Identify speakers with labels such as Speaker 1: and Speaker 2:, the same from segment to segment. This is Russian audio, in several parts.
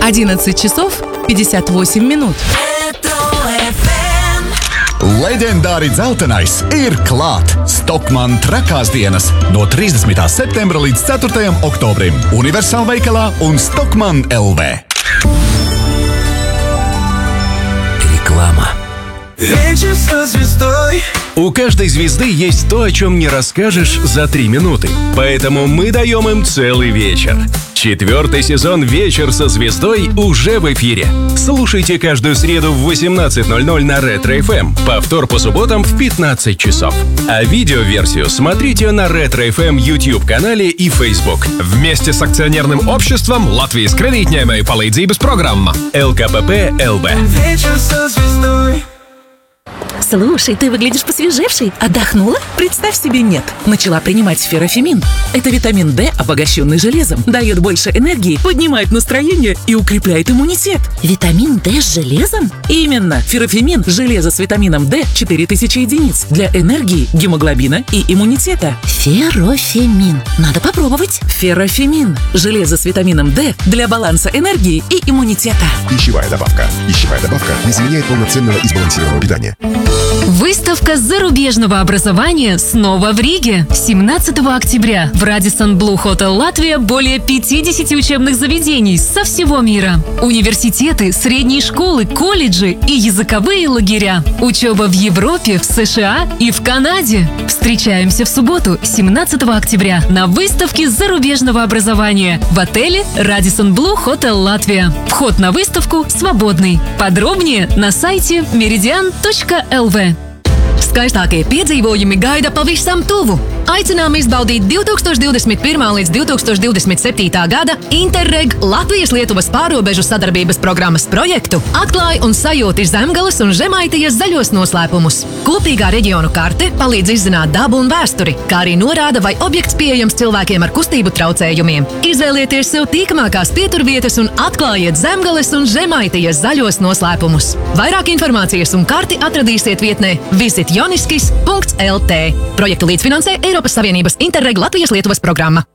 Speaker 1: 11 часов 58 minūtes.
Speaker 2: Leģendāri dzeltenais ir klāt! Stockmann trakās dienas no 30. septembra līdz 4. oktobrim Universāla veikalā un Stockmann LV.
Speaker 3: Реклама.
Speaker 4: Вечер со звездой.
Speaker 3: У каждой звезды есть то, о чем не расскажешь за 3 минуты. Поэтому мы даем им целый вечер. 4-й сезон «Вечер со звездой» уже в эфире. Слушайте каждую среду в 18:00 на Ретро FM. Повтор по субботам в 15 часов. А видеоверсию смотрите на Ретро FM YouTube-канале и Facebook.
Speaker 5: Вместе с акционерным обществом Латвijas kredītņēmēju palīdzības программа
Speaker 3: ЛКПП ЛБ.
Speaker 4: Вечер со звездой.
Speaker 1: Слушай, ты выглядишь посвежевшей. Отдохнула? Представь себе, нет. Начала принимать ферофемин. Это витамин D, обогащенный железом. Дает больше энергии, поднимает настроение и укрепляет иммунитет.
Speaker 6: Витамин D с железом?
Speaker 1: Именно. Ферофемин – железо с витамином D 4000 единиц. Для энергии, гемоглобина и иммунитета.
Speaker 6: Ферофемин. Надо попробовать.
Speaker 1: Ферофемин – железо с витамином D для баланса энергии и иммунитета.
Speaker 7: Пищевая добавка. Пищевая добавка не заменяет полноценного и сбалансированного питания.
Speaker 8: Выставка зарубежного образования снова в Риге. 17 октября в Radisson Blu Hotel Латвия более 50 учебных заведений со всего мира. Университеты, средние школы, колледжи и языковые лагеря. Учеба в Европе, в США и в Канаде. Встречаемся в субботу, 17 октября, на выставке зарубежного образования в отеле Radisson Blu Hotel Латвия. Вход на выставку свободный. Подробнее на сайте meridian.lv.
Speaker 9: Skaistākie piedzīvojumi gaida pavisam tuvu. Aicinām izbaudīt 2021. līdz 2027. gada Interreg Latvijas-Lietuvas pārrobežu sadarbības programmas projektu Atklāj un sajūti Zemgales un Žemaitijas zaļos noslēpumus. Kopīgā reģionu karte palīdz izzināt dabu un vēsturi, kā arī norāda, vai objekts pieejams cilvēkiem ar kustību traucējumiem. Izvēlieties sev tīkamākās pieturvietas un atklājiet Zemgales un Žemaitijas zaļos noslēpumus. Vairāk informācijas un karti atradīsiet vietnē visitjoniskis.lt. Projektu līdzfinansē Eiropas Savienības Interreg Latvijas-Lietuvas программа.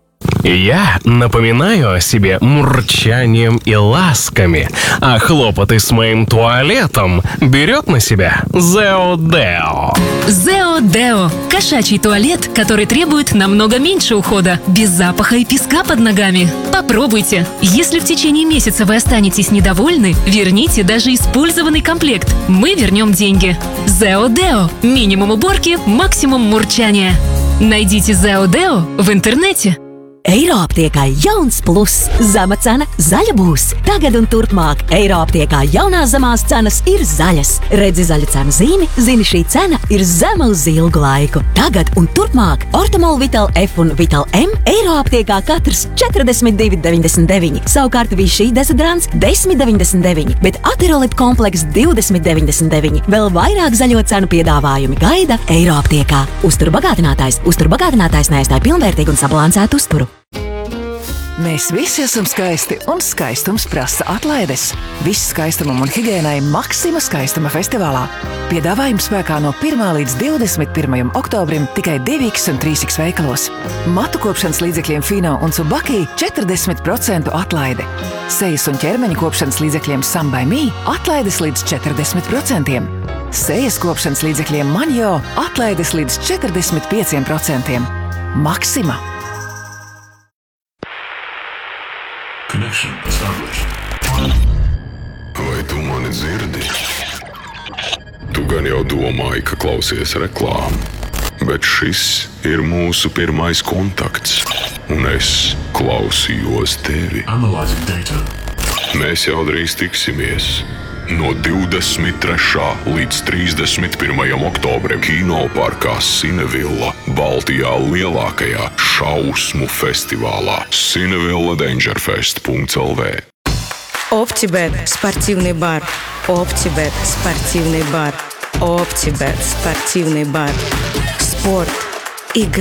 Speaker 5: Я напоминаю о себе мурчанием и ласками, а хлопоты с моим туалетом берет на себя Зеодео.
Speaker 8: Зеодео – кошачий туалет, который требует намного меньше ухода, без запаха и песка под ногами. Попробуйте. Если в течение месяца вы останетесь недовольны, верните даже использованный комплект. Мы вернем деньги. Зеодео – минимум уборки, максимум мурчания. Найдите Зеодео в интернете.
Speaker 6: Eiroaptiekā jauns plus. Zema cena zaļa būs. Tagad un turpmāk Eiroaptiekā jaunās zemās cenas ir zaļas. Redzi zaļa cenu zīmi, zini šī cena ir zema uz ilgu laiku. Tagad un turpmāk Ortomol Vital F un Vital M Eiroaptiekā katrs 42,99. Savukārt Vichy dezodorants 10,99, bet Aterolit komplekss 20,99. Vēl vairāk zaļo cenu piedāvājumi gaida Eiroaptiekā. Uzturbagātinātājs neaizstāj pilnvērtīgu un sabalansētu uzturu.
Speaker 10: Mēs visi esam skaisti, un skaistums prasa atlaides. Viss skaistumam un higiēnai Maxima skaistuma festivālā. Piedāvājums spēkā no 1. līdz 21. oktobrim tikai 2X un 3X veikalos. Matu kopšanas līdzekļiem Fino un Tsubaki 40% atlaide. Sejas un ķermeņa kopšanas līdzekļiem Some by Me atlaides līdz 40%. Sejas kopšanas līdzekļiem Manjo atlaides līdz 45%. Maxima.
Speaker 7: Connection established. Vai tu mani dzirdi? Tu gan jau domāji, ka klausies reklāmu, bet šis ir mūsu pirmais kontakts, un es klausījos tevi. Analyzing data. Mēs jau drīz tiksimies. No 23. līdz 31. oktobrim Kinoparkā Cinevilla, Baltijā lielākajā šausmu festivālā cinevilladangerfest.lv.
Speaker 11: OptiBet – спортивный бар. OptiBet – спортивный бар. OptiBet – спортивный бар. Спорт. Игра.